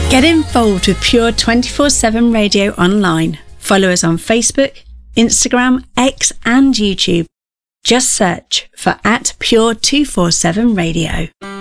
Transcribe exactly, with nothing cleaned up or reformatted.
Get involved with Pure twenty-four seven Radio online. Follow us on Facebook, Instagram, X and YouTube. Just search for at Pure two forty-seven Radio.